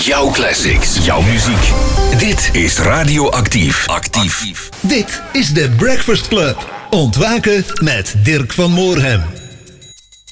Jouw classics. Jouw muziek. Dit is Radioactief. Actief. Dit is de Breakfast Club. Ontwaken met Dirk van Moorhem.